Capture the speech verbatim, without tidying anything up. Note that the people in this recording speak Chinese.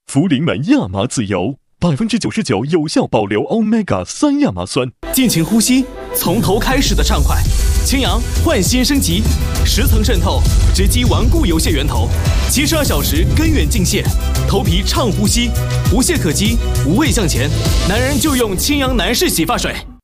福临门亚麻籽油，百分之九十九有效保留 Omega 三亚麻酸。 尽情呼吸，从头开始的畅快。清扬焕新升级，十层渗透，直击顽固油屑源头，七十二小时根源净卸，头皮畅呼吸，无懈可击，无畏向前。男人就用清扬男士洗发水。